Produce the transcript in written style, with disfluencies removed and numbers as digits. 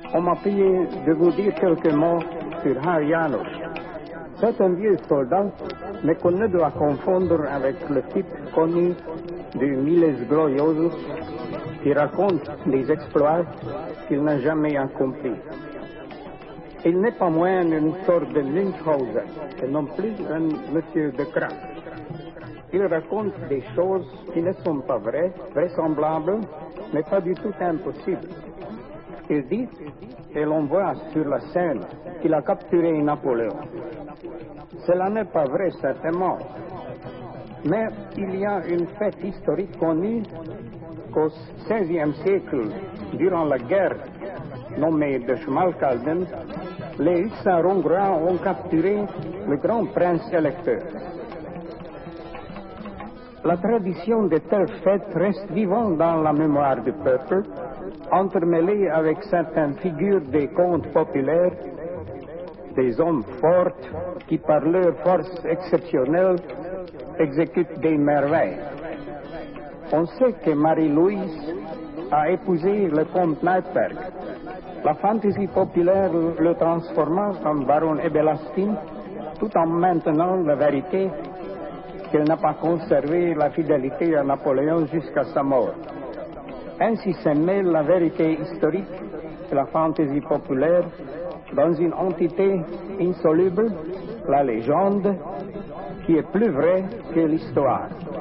On m'a prié de vous dire quelques mots sur Herr Janos. C'est un vieux soldat, mais qu'on ne doit confondre avec le type connu du Miles Gloriosus qui raconte des exploits qu'il n'a jamais accomplis. Il n'est pas moins une sorte de Münchhausen, et non plus un monsieur de Kraft. Il raconte des choses qui ne sont pas vraies, vraisemblables, mais pas du tout impossibles. Il dit, et l'on voit sur la scène, qu'il a capturé Napoléon. Cela n'est pas vrai, certainement. Mais il y a une fête historique connue qu'au XVIe siècle, durant la guerre nommée de Schmalkalden, les hussards hongrois ont capturé le grand prince électeur. La tradition de telles fêtes reste vivante dans la mémoire du peuple, entremêlée avec certaines figures des contes populaires, des hommes forts qui, par leur force exceptionnelle, exécutent des merveilles. On sait que Marie-Louise a épousé le comte Neipperg. La fantaisie populaire le transforma en baron Ebelastin, tout en maintenant la vérité qu'elle n'a pas conservé la fidélité à Napoléon jusqu'à sa mort. Ainsi se mêle la vérité historique et la fantaisie populaire dans une entité insoluble, la légende, qui est plus vraie que l'histoire.